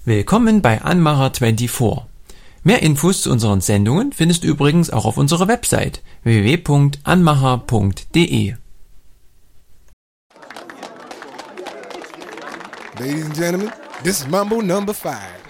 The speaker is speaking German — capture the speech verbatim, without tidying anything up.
Willkommen bei Anmacher vierundzwanzig. Mehr Infos zu unseren Sendungen findest du übrigens auch auf unserer Website w w w punkt anmacher punkt d e. Ladies and gentlemen, this is Mambo number five.